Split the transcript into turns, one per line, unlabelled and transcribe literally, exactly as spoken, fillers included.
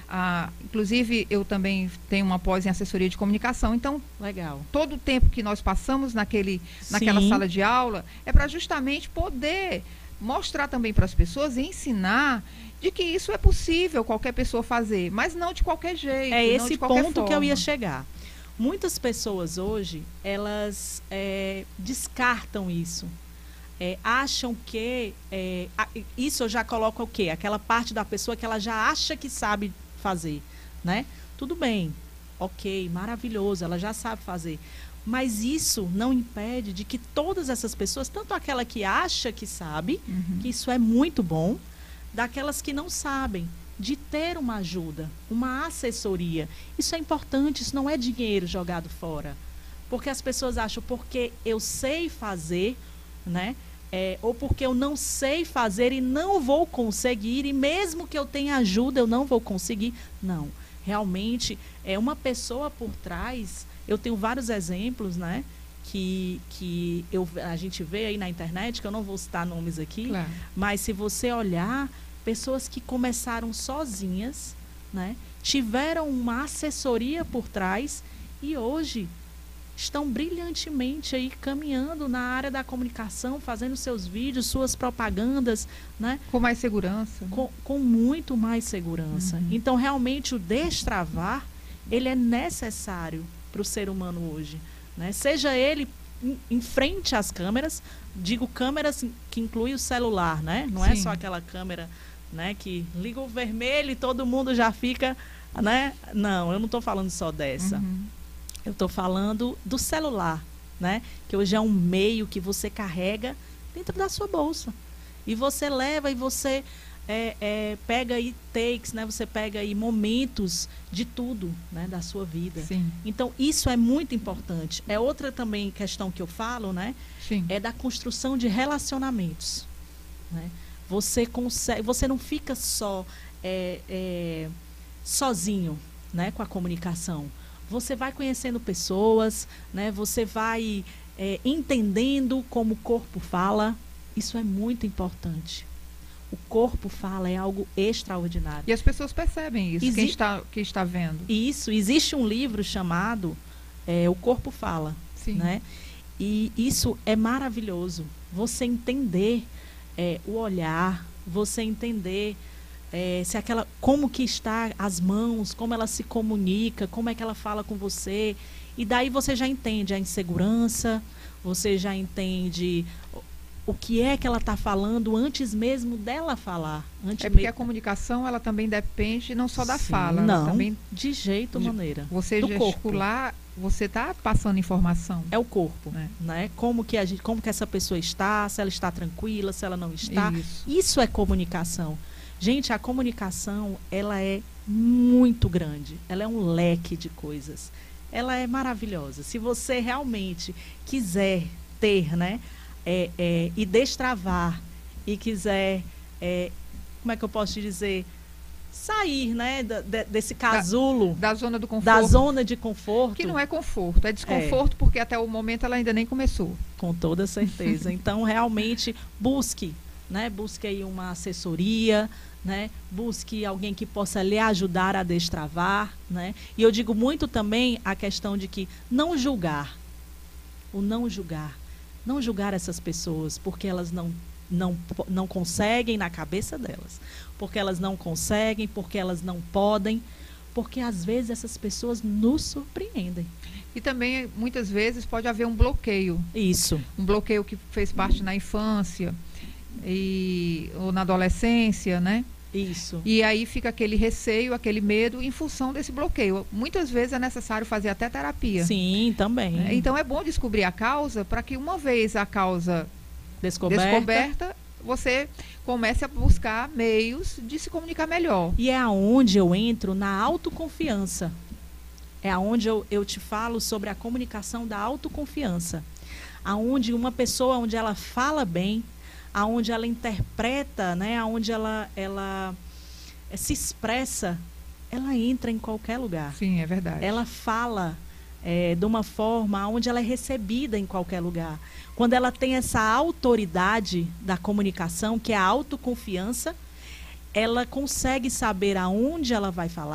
Ah, inclusive, eu também tenho uma pós em assessoria de comunicação, então,
legal.
Todo o tempo que nós passamos naquele, naquela
Sim.
sala de aula é para justamente poder mostrar também para as pessoas e ensinar de que isso é possível qualquer pessoa fazer, mas não de qualquer jeito.
É
não
esse
de qualquer
ponto
forma.
que eu ia chegar. Muitas pessoas hoje, elas é, descartam isso. É, acham que... É, isso eu já coloco o quê? Aquela parte da pessoa que ela já acha que sabe fazer, né? Tudo bem, ok, maravilhoso, ela já sabe fazer. Mas isso não impede de que todas essas pessoas, tanto aquela que acha que sabe, uhum. que isso é muito bom, daquelas que não sabem, de ter uma ajuda, uma assessoria. Isso é importante, isso não é dinheiro jogado fora. Porque as pessoas acham, porque eu sei fazer, né? É, ou porque eu não sei fazer e não vou conseguir, e mesmo que eu tenha ajuda, eu não vou conseguir. Não, realmente, é uma pessoa por trás. Eu tenho vários exemplos, né? Que, que eu, a gente vê aí na internet, que eu não vou citar nomes aqui, claro. Mas se você olhar, pessoas que começaram sozinhas, né? Tiveram uma assessoria por trás e hoje estão brilhantemente aí caminhando na área da comunicação, fazendo seus vídeos, suas propagandas, né?
Com mais segurança.
Com, com muito mais segurança. Uhum. Então, realmente, o destravar, ele é necessário para o ser humano hoje, né? Seja ele em, em frente às câmeras, digo câmeras que inclui o celular, né? Não Sim. é só aquela câmera, né, que liga o vermelho e todo mundo já fica, né? Não, eu não estou falando só dessa. Uhum. Eu estou falando do celular, né? Que hoje é um meio que você carrega dentro da sua bolsa. E você leva e você é, é, pega aí takes, né? Você pega aí momentos de tudo, né? Da sua vida.
Sim.
Então, isso é muito importante. É outra também questão que eu falo, né?
Sim.
É da construção de relacionamentos, né? Você consegue, você não fica só é, é, sozinho, né? Com a comunicação. Você vai conhecendo pessoas, né? Você vai é, entendendo como o corpo fala. Isso é muito importante. O corpo fala é algo extraordinário.
E as pessoas percebem isso, Exi quem, está, quem está vendo.
Isso. Existe um livro chamado é, O Corpo Fala.
Sim.
Né? E isso é maravilhoso. Você entender é, o olhar, você entender... É, se aquela, como que está as mãos, como ela se comunica, como é que ela fala com você. E daí você já entende a insegurança, você já entende o, o que é que ela está falando antes mesmo dela falar. Antes
é porque
mesmo...
a comunicação, ela também depende não só da
Sim,
fala.
Não,
também,
de jeito ou maneira.
Você
do
gesticular, corpo. Você está passando informação.
É o corpo,
né?
né? Como que, a gente, como que essa pessoa está, se ela está tranquila, se ela não está.
Isso,
Isso é comunicação. Gente, a comunicação, ela é muito grande. Ela é um leque de coisas. Ela é maravilhosa. Se você realmente quiser ter, né, é, é, e destravar, e quiser, é, como é que eu posso te dizer, sair, né, da, de, desse casulo.
Da, da zona do conforto.
Da zona de conforto.
Que não é conforto, é desconforto, é. Porque até o momento ela ainda nem começou.
Com toda certeza. Então, realmente, busque, né, busque aí uma assessoria, né? Busque alguém que possa lhe ajudar a destravar, né? E eu digo muito também a questão de que não julgar, o não julgar, não julgar essas pessoas porque elas não, não, não conseguem na cabeça delas, porque elas não conseguem, porque elas não podem, porque às vezes essas pessoas nos surpreendem.
E também, muitas vezes, pode haver um bloqueio.
Isso.
Um bloqueio que fez parte na infância e, ou na adolescência, né?
Isso.
E aí fica aquele receio, aquele medo em função desse bloqueio. Muitas vezes é necessário fazer até terapia.
Sim, também.
É, então é bom descobrir a causa para que uma vez a causa
descoberta.
descoberta, você comece a buscar meios de se comunicar melhor.
E é aonde eu entro na autoconfiança. É aonde eu, eu te falo sobre a comunicação da autoconfiança. Aonde uma pessoa, onde ela fala bem, aonde ela interpreta, né, aonde ela, ela se expressa, ela entra em qualquer lugar.
Sim, é verdade.
Ela fala é, de uma forma onde ela é recebida em qualquer lugar. Quando ela tem essa autoridade da comunicação, que é a autoconfiança, ela consegue saber aonde ela vai falar.